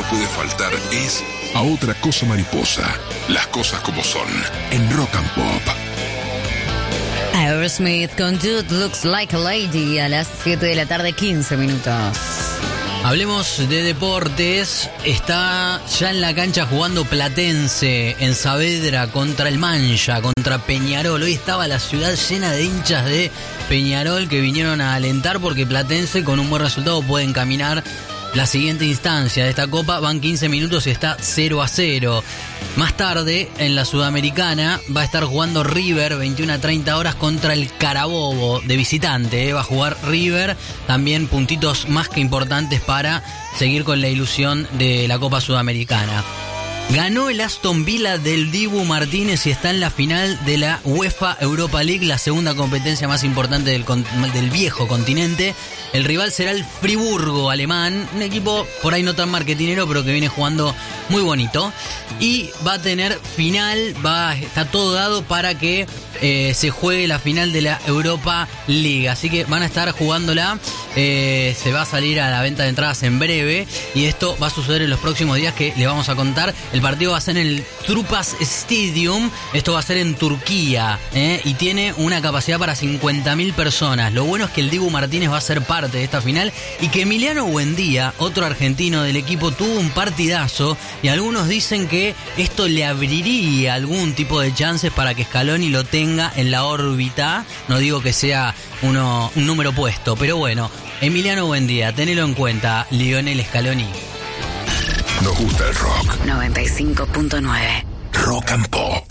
puede faltar es A Otra Cosa Mariposa. Las cosas como son, en Rock and Pop. Aerosmith con Dude Looks Like a Lady a las 7 de la tarde, 15 minutos. Hablemos de deportes. Está ya en la cancha jugando Platense en Saavedra contra el Mancha, contra Peñarol. Hoy estaba la ciudad llena de hinchas de Peñarol que vinieron a alentar porque Platense con un buen resultado puede encaminar la siguiente instancia de esta copa. Van 15 minutos y está 0-0. Más tarde, en la Sudamericana, va a estar jugando River, 21:30 horas, contra el Carabobo de visitante. Va a jugar River, también puntitos más que importantes para seguir con la ilusión de la Copa Sudamericana. Ganó el Aston Villa del Dibu Martínez y está en la final de la UEFA Europa League, la segunda competencia más importante del viejo continente. El rival será el Friburgo alemán, un equipo por ahí no tan marketinero, pero que viene jugando muy bonito. Y va a tener final, está todo dado para que se juegue la final de la Europa League. Así que van a estar jugándola. Se va a salir a la venta de entradas en breve. Y esto va a suceder en los próximos días que le vamos a contar. El partido va a ser en el Trupas Stadium. Esto va a ser en Turquía. Y tiene una capacidad para 50.000 personas. Lo bueno es que el Dibu Martínez va a ser parte de esta final. Y que Emiliano Buendía, otro argentino del equipo, tuvo un partidazo. Y algunos dicen que esto le abriría algún tipo de chances para que Scaloni lo tenga en la órbita. No digo que sea un número puesto, pero bueno, Emiliano Buendía, tenelo en cuenta, Lionel Scaloni. Nos gusta el rock. 95.9 Rock and Pop.